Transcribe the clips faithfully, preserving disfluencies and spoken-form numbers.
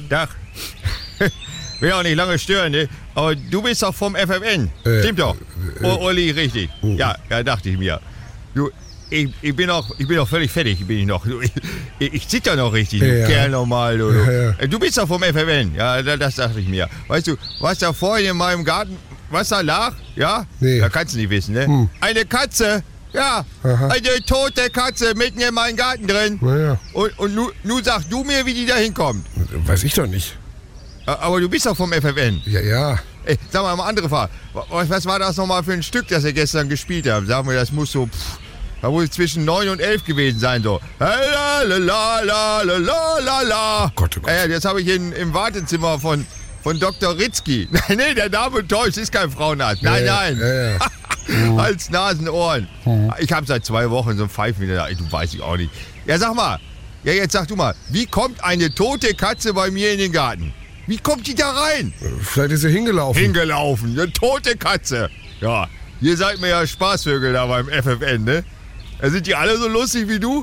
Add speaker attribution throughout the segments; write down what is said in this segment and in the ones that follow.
Speaker 1: Dach. Will auch nicht lange stören, ne? Aber du bist doch vom F F N. Äh, Stimmt doch. Äh, äh, Olli, richtig. Uh. Ja, ja, dachte ich mir. Du, ich, ich bin auch, ich bin auch völlig fertig, bin ich noch. Du, ich, ich zitter noch richtig, du
Speaker 2: ja.
Speaker 1: Kerl normal. Du, du.
Speaker 2: Ja, ja.
Speaker 1: du bist doch vom F F N. Ja, das dachte ich mir. Weißt du, was da vorhin in meinem Garten, was da lag? Ja?
Speaker 2: Nee.
Speaker 1: Da kannst du nicht wissen, ne? Hm. Eine Katze. Ja, Aha. Eine tote Katze mitten in meinem Garten drin.
Speaker 2: Ja.
Speaker 1: Und, und nu, nu sagst du mir, wie die da hinkommt.
Speaker 2: Weiß ich doch nicht.
Speaker 1: Aber du bist doch vom F F N.
Speaker 2: Ja, ja.
Speaker 1: Ey, sag mal, mal andere Frage. Was, was war das nochmal für ein Stück, das ihr gestern gespielt habt? Sag mal, das muss so, pff, da muss zwischen neun und elf gewesen sein, so. La la la la la la la.
Speaker 2: Oh Gott, oh Gott.
Speaker 1: Ey, das habe ich in, im Wartezimmer von, von Doktor Ritzky. Nee, der Name täuscht, ist kein Frauenarzt. Nein,
Speaker 2: ja,
Speaker 1: nein.
Speaker 2: Ja, ja.
Speaker 1: Hals, Nasen, Ohren. Mhm. Ich habe seit zwei Wochen so ein Pfeifen wieder da. Du weiß ich auch nicht. Ja, sag mal. Ja, jetzt sag du mal. Wie kommt eine tote Katze bei mir in den Garten? Wie kommt die da rein?
Speaker 2: Vielleicht ist sie hingelaufen.
Speaker 1: Hingelaufen, eine tote Katze. Ja, ihr seid mir ja Spaßvögel da beim F F N, ne? Da sind die alle so lustig wie du?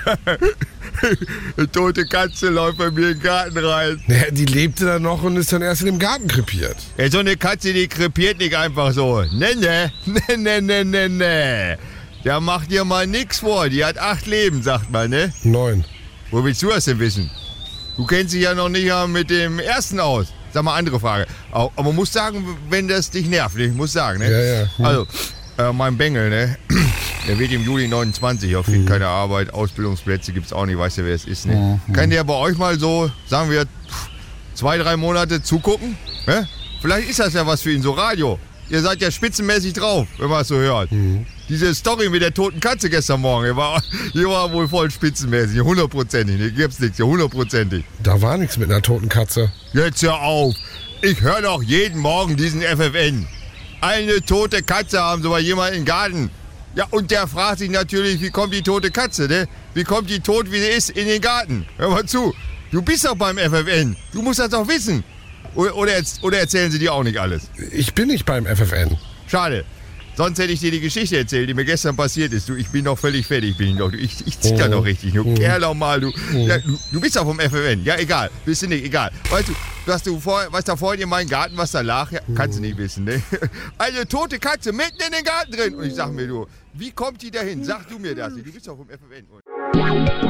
Speaker 1: Eine tote Katze läuft bei mir in den Garten rein.
Speaker 2: Naja, die lebte dann noch und ist dann erst in dem Garten krepiert.
Speaker 1: Ja, so eine Katze, die krepiert nicht einfach so. Ne, ne, ne, ne, ne, ne, ne. Da macht dir mal nix vor. Die hat acht Leben, sagt man, ne?
Speaker 2: Neun.
Speaker 1: Wo willst du das denn wissen? Du kennst dich ja noch nicht mit dem ersten aus. Sag mal, andere Frage. Aber man muss sagen, wenn das dich nervt, ich muss sagen, ne?
Speaker 2: Ja, ja. Hm.
Speaker 1: Also, äh, mein Bengel, ne? Der wird im Juli neunundzwanzig, auch findet hm. keine Arbeit, Ausbildungsplätze gibt's auch nicht, weißt du, wer es ist, ne? Hm. Kann der bei euch mal so, sagen wir, zwei, drei Monate zugucken? Ne? Vielleicht ist das ja was für ihn, so Radio. Ihr seid ja spitzenmäßig drauf, wenn man es so hört. Mhm. Diese Story mit der toten Katze gestern Morgen, die war, die war wohl voll spitzenmäßig, hundertprozentig. Ne, gibt's nichts, hundertprozentig.
Speaker 2: Da war nichts mit einer toten Katze.
Speaker 1: Jetzt hör auf. Ich höre doch jeden Morgen diesen F F N. Eine tote Katze haben sie bei jemandem im Garten. Ja, und der fragt sich natürlich, wie kommt die tote Katze, ne? Wie kommt die tot, wie sie ist, in den Garten? Hör mal zu. Du bist doch beim F F N. Du musst das doch wissen. Oder, oder, oder erzählen sie dir auch nicht alles?
Speaker 2: Ich bin nicht beim F F N.
Speaker 1: Schade. Sonst hätte ich dir die Geschichte erzählt, die mir gestern passiert ist. Du, ich bin noch völlig fertig, bin ich noch. Ich, ich zieh da noch richtig. Du Kerl doch mal, du, ja, du. Du bist doch vom F F N. Ja, egal. Bist du nicht, egal. Weißt du, was du vor, was da vorhin in meinem Garten, was da lag, ja, kannst du nicht wissen, ne? Eine tote Katze mitten in den Garten drin. Und ich sag mir, du, wie kommt die da hin? Sag du mir das. Du bist doch vom F F N.